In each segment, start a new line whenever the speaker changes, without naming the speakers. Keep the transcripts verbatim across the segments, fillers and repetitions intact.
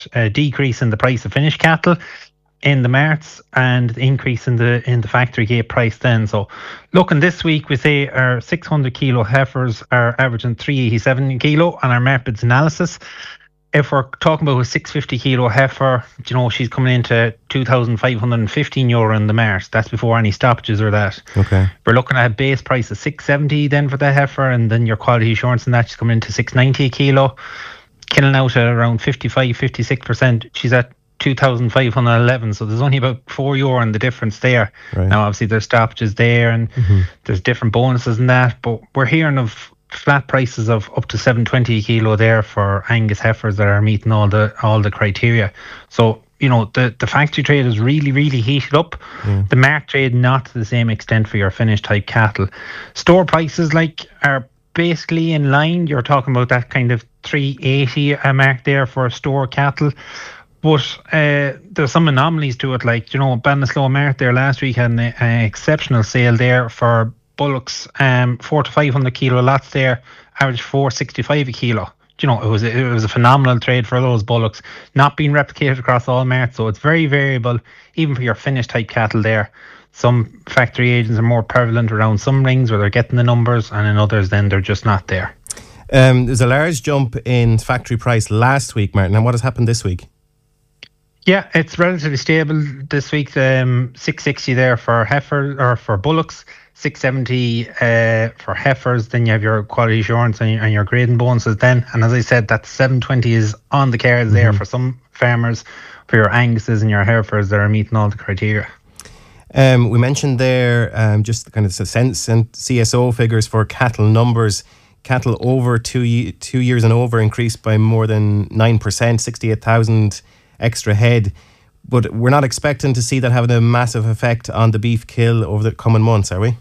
uh, decrease in the price of finished cattle in the marts and increase in the in the factory gate price then. So looking this week, we say our six hundred kilo heifers are averaging three eighty-seven a kilo on our Marpets analysis. If we're talking about a six hundred fifty kilo heifer, you know, she's coming into two thousand five hundred fifteen euro in the mart. That's before any stoppages or that.
Okay.
We're looking at a base price of six seventy then for the heifer, and then your quality assurance and that, she's coming into six ninety a kilo. Killing out at around fifty-five, fifty-six percent. She's at two thousand five hundred eleven, so there's only about four euro in the difference there.
Right.
Now, obviously, there's stoppages there, and
mm-hmm.
there's different bonuses and that, but we're hearing of flat prices of up to seven twenty a kilo there for Angus heifers that are meeting all the all the criteria. So, you know, the, the factory trade is really, really heated up.
Yeah.
The mart trade, not to the same extent for your finished type cattle. Store prices, like, are basically in line. You're talking about that kind of three eighty a mark there for store cattle. But uh, there's some anomalies to it, like, you know, Ballinasloe Mart there last week had an, an exceptional sale there for bullocks, um, four to five hundred kilo lots there, average four sixty-five a kilo. You know, it was it was a phenomenal trade for those bullocks, not being replicated across all marts, so it's very variable, even for your finished type cattle there. Some factory agents are more prevalent around some rings where they're getting the numbers, and in others then they're just not there.
Um, there's a large jump in factory price last week, Martin, and what has happened this week?
Yeah, it's relatively stable this week. Um, six sixty there for heifer or for bullocks, six seventy uh, for heifers. Then you have your quality assurance and your, and your grading bonuses then. And as I said, that seven twenty is on the cards mm-hmm. there for some farmers, for your Anguses and your heifers that are meeting all the criteria.
Um, we mentioned there um, just kind of the sense and C S O figures for cattle numbers. Cattle over two ye- two years and over increased by more than nine percent, sixty-eight thousand extra head, but we're not expecting to see that having a massive effect on the beef kill over the coming months, are we?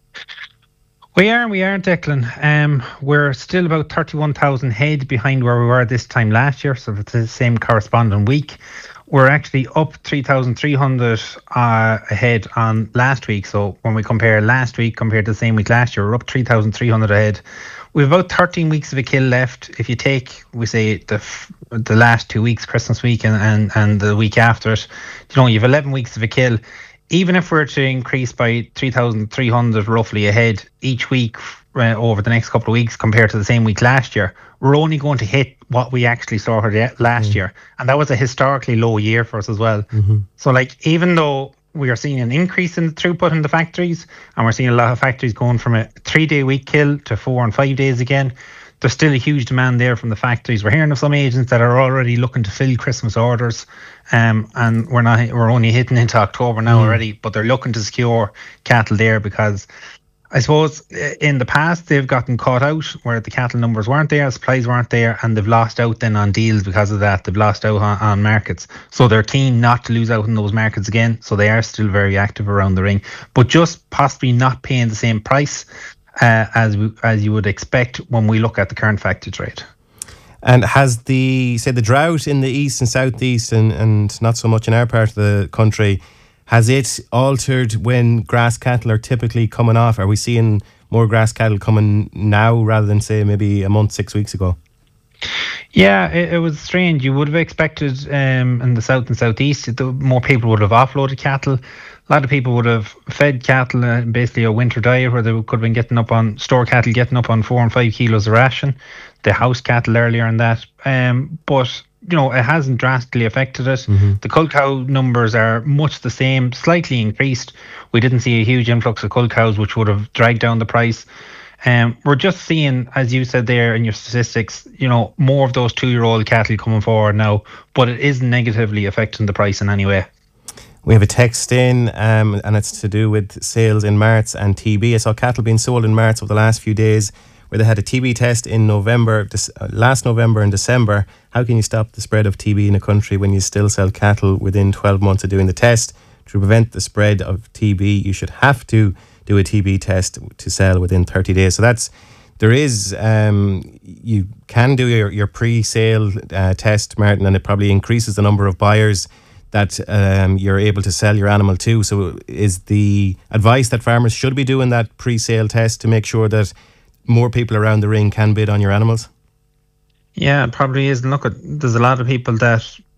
We are, we are, Declan. Um, we're still about thirty-one thousand head behind where we were this time last year, so it's the same corresponding week. We're actually up three thousand three hundred uh, ahead on last week, so when we compare last week compared to the same week last year, we're up three thousand three hundred ahead. We have about thirteen weeks of a kill left. If you take, we say, the the last two weeks, Christmas week and, and, and the week after it, you know, you have eleven weeks of a kill. Even if we're to increase by three thousand three hundred roughly ahead each week uh, over the next couple of weeks compared to the same week last year, we're only going to hit what we actually started last mm. year. And that was a historically low year for us as well.
Mm-hmm.
So, like, even though we are seeing an increase in the throughput in the factories, and we're seeing a lot of factories going from a three-day week kill to four and five days again, there's still a huge demand there from the factories. We're hearing of some agents that are already looking to fill Christmas orders, um, and we're not we're only hitting into October now mm. already, but they're looking to secure cattle there because I suppose in the past they've gotten caught out where the cattle numbers weren't there, supplies weren't there, and they've lost out then on deals because of that. They've lost out on, on markets. So they're keen not to lose out in those markets again. So they are still very active around the ring, but just possibly not paying the same price uh, as we, as you would expect when we look at the current factory trade.
And has the, say, the drought in the east and southeast and, and not so much in our part of the country, has it altered when grass cattle are typically coming off? Are we seeing more grass cattle coming now rather than, say, maybe a month, six weeks ago?
Yeah, it, it was strange. You would have expected um, in the south and southeast, the, more people would have offloaded cattle. A lot of people would have fed cattle uh, basically a winter diet where they could have been getting up on, store cattle getting up on four and five kilos of ration. The house cattle earlier in that. Um, but you know, it hasn't drastically affected it. Mm-hmm. The cull cow numbers are much the same, slightly increased. We didn't see a huge influx of cull cows, which would have dragged down the price. Um, we're just seeing, as you said there in your statistics, you know, more of those two-year-old cattle coming forward now, but it isn't negatively affecting the price in any way.
We have a text in, um, and it's to do with sales in marts and T B. I saw cattle being sold in marts over the last few days, where they had a T B test in November, uh, last November and December. How can you stop the spread of T B in a country when you still sell cattle within twelve months of doing the test? To prevent the spread of T B, you should have to do a T B test to sell within thirty days. So that's, there is, um, you can do your, your pre-sale uh, test, Martin, and it probably increases the number of buyers that um, you're able to sell your animal to. So is the advice that farmers should be doing that pre-sale test to make sure that more people around the ring can bid on your animals?
Yeah, it probably is. And look, at, there's a lot of people that